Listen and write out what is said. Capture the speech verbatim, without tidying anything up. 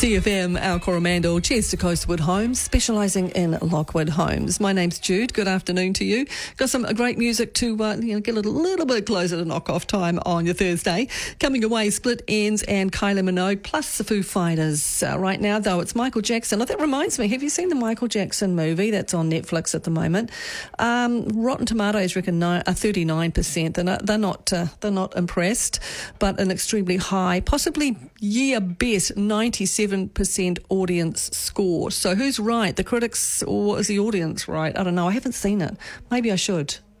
C F M, our Coromandel, cheers to Coastwood Homes, specialising in Lockwood homes. My name's Jude. Good afternoon to you. Got some great music to uh, you know, get a little, little bit closer to knock-off time on your Thursday. Coming away, Split Ends and Kylie Minogue, plus the Foo Fighters. Uh, right now, though, it's Michael Jackson. Oh, that reminds me, have you seen the Michael Jackson movie that's on Netflix at the moment? Um, Rotten Tomatoes reckon no, uh, thirty-nine percent. They're not, they're, not, uh, they're not impressed, but an extremely high, possibly year best, ninety-seven percent audience score. So who's right, the critics or is the audience right? I don't know. I haven't seen it. Maybe I should.